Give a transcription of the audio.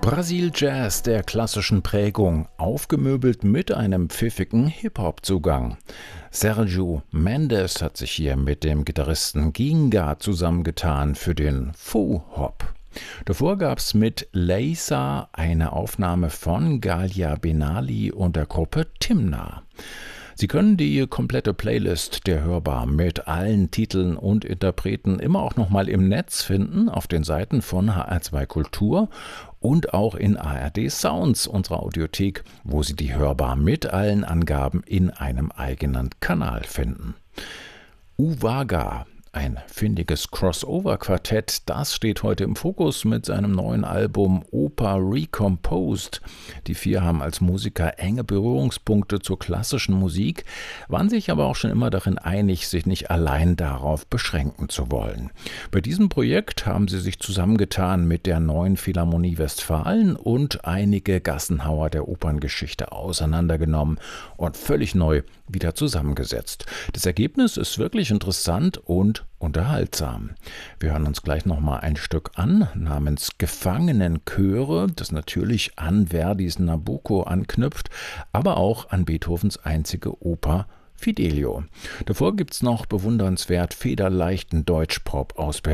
Brasil Jazz der klassischen Prägung, aufgemöbelt mit einem pfiffigen Hip-Hop-Zugang. Sergio Mendes hat sich hier mit dem Gitarristen Ginga zusammengetan für den Foo-Hop. Davor gab's mit Leisa eine Aufnahme von Galia Benali und der Gruppe Timna. Sie können die komplette Playlist der Hörbar mit allen Titeln und Interpreten immer auch nochmal im Netz finden, auf den Seiten von HR2 Kultur und auch in ARD Sounds, unserer Audiothek, wo Sie die Hörbar mit allen Angaben in einem eigenen Kanal finden. Uwaga, ein findiges Crossover-Quartett, das steht heute im Fokus mit seinem neuen Album Oper Recomposed. Die vier haben als Musiker enge Berührungspunkte zur klassischen Musik, waren sich aber auch schon immer darin einig, sich nicht allein darauf beschränken zu wollen. Bei diesem Projekt haben sie sich zusammengetan mit der Neuen Philharmonie Westfalen und einige Gassenhauer der Operngeschichte auseinandergenommen und völlig neu wieder zusammengesetzt. Das Ergebnis ist wirklich interessant und unterhaltsam. Wir hören uns gleich nochmal ein Stück an, namens Gefangenenchöre, das natürlich an Verdis Nabucco anknüpft, aber auch an Beethovens einzige Oper Fidelio. Davor gibt's noch bewundernswert federleichten Deutschpop aus Berlin.